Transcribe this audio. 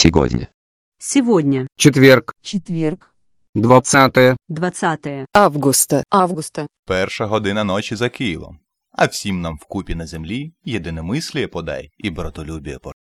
Сегодня. Сегодня. Четверг. Четверг. 20 20 августа. Перша година ночі за Києвом. А всім нам вкупі на землі єдиномисліє подай і братолюбіє